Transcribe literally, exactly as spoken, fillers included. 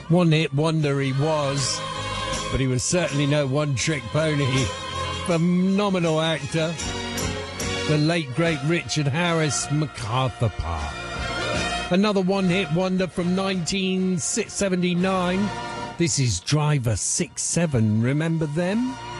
One hit wonder he was, but he was certainly no one-trick pony. Phenomenal actor. The late, great Richard Harris, MacArthur Park. Another one-hit wonder from nineteen seventy-nine. This is Driver six seven. Remember them?